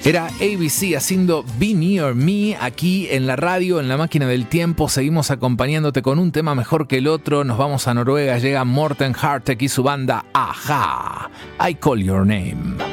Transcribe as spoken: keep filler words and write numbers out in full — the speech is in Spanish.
Era A B C haciendo Be Near Me aquí en la radio, en la máquina del tiempo. Seguimos acompañándote con un tema mejor que el otro. Nos vamos a Noruega, llega Morten Hartek y su banda Aja. I Call Your Name.